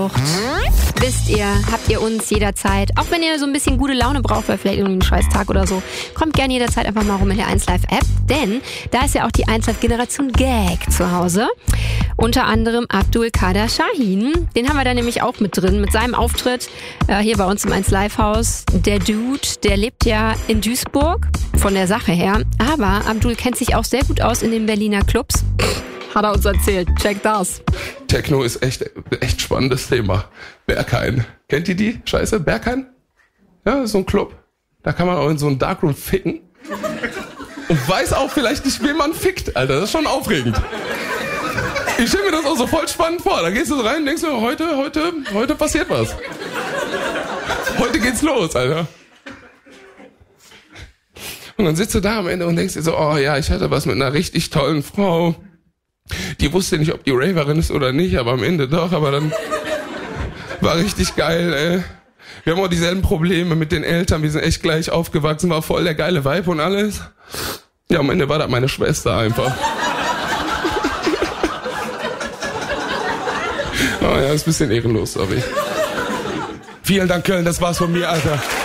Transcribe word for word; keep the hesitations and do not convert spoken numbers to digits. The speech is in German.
Wisst ihr, habt ihr uns jederzeit, auch wenn ihr so ein bisschen gute Laune braucht, weil vielleicht irgendwie ein scheiß Tag oder so, kommt gerne jederzeit einfach mal rum in der eins Live App, denn da ist ja auch die eins Live Generation Gag zu Hause. Unter anderem Abdul Kader Shahin, den haben wir da nämlich auch mit drin, mit seinem Auftritt äh, hier bei uns im eins Live Haus. Der Dude, der lebt ja in Duisburg, von der Sache her, aber Abdul kennt sich auch sehr gut aus in den Berliner Clubs. Hat er uns erzählt. Check das. Techno ist echt, echt spannendes Thema. Berghain. Kennt ihr die Scheiße? Berghain? Ja, das ist so ein Club. Da kann man auch in so einem Darkroom ficken. Und weiß auch vielleicht nicht, wen man fickt, Alter. Das ist schon aufregend. Ich stelle mir das auch so voll spannend vor. Da gehst du so rein und denkst mir, heute, heute, heute passiert was. Heute geht's los, Alter. Und dann sitzt du da am Ende und denkst dir so, oh ja, ich hatte was mit einer richtig tollen Frau. Die wusste nicht, ob die Raverin ist oder nicht, aber am Ende doch, aber dann war richtig geil, ey. Wir haben auch dieselben Probleme mit den Eltern, wir sind echt gleich aufgewachsen, war voll der geile Vibe und alles. Ja, am Ende war das meine Schwester einfach. Oh ja, ist ein bisschen ehrenlos, sorry. Vielen Dank, Köln, das war's von mir, Alter.